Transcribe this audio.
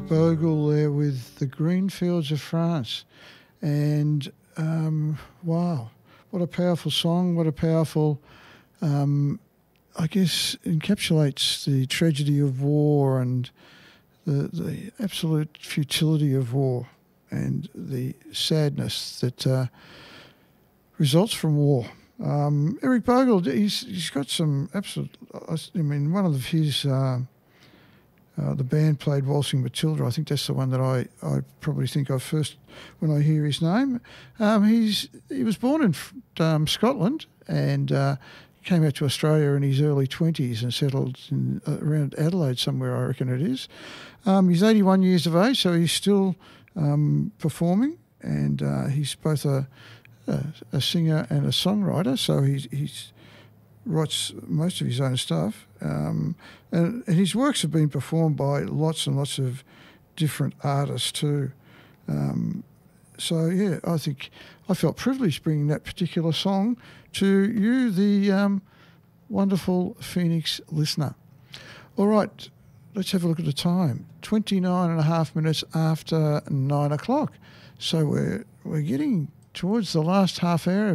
Bogle there with the Green Fields of France. And wow, what a powerful song, what a powerful, I guess, encapsulates the tragedy of war and the absolute futility of war and the sadness that results from war. Eric Bogle, he's got some absolute, I mean, one of his, the band played Waltzing Matilda. I think that's the one that I probably think of first when I hear his name. He was born in Scotland and came out to Australia in his early 20s and settled in, around Adelaide somewhere, I reckon it is. He's 81 years of age, so he's still performing, and he's both a singer and a songwriter, so he's writes most of his own stuff. And his works have been performed by lots and lots of different artists too. So, yeah, I think I felt privileged bringing that particular song to you, the wonderful Phoenix listener. All right, let's have a look at the time. 29 and a half minutes after 9 o'clock. So we're getting towards the last half hour